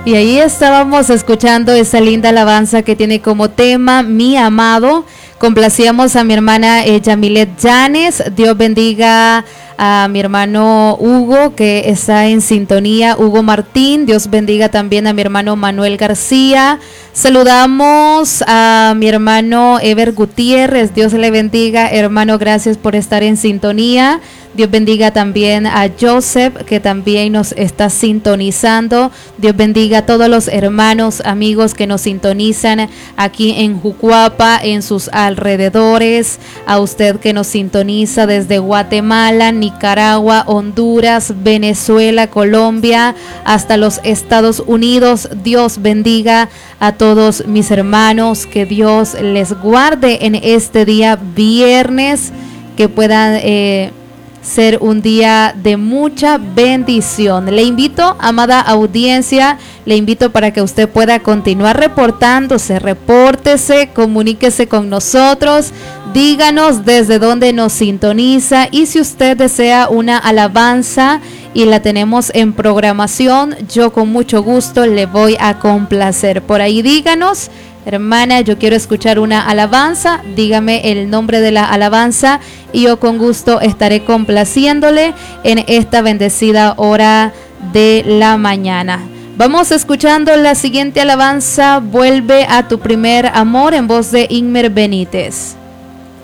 Y ahí estábamos escuchando esa linda alabanza que tiene como tema Mi Amado. Complacíamos a mi hermana Yamilet Llanes. Dios bendiga a mi hermano Hugo, que está en sintonía, Hugo Martín. Dios bendiga también a mi hermano Manuel García. Saludamos a mi hermano Ever Gutiérrez. Dios le bendiga, hermano, gracias por estar en sintonía. Dios bendiga también a Joseph, que también nos está sintonizando. Dios bendiga a todos los hermanos, amigos que nos sintonizan aquí en Jucuapa, en sus alrededores. A usted que nos sintoniza desde Guatemala, Nicaragua, Honduras, Venezuela, Colombia, hasta los Estados Unidos. Dios bendiga a todos mis hermanos. Que Dios les guarde en este día viernes. Que puedan ser un día de mucha bendición. Le invito, amada audiencia, le invito para que usted pueda continuar reportándose, repórtese, comuníquese con nosotros, díganos desde dónde nos sintoniza y si usted desea una alabanza y la tenemos en programación, yo con mucho gusto le voy a complacer. Por ahí díganos: hermana, yo quiero escuchar una alabanza, dígame el nombre de la alabanza y yo con gusto estaré complaciéndole en esta bendecida hora de la mañana. Vamos escuchando la siguiente alabanza, Vuelve a tu primer amor, en voz de Inmer Benítez.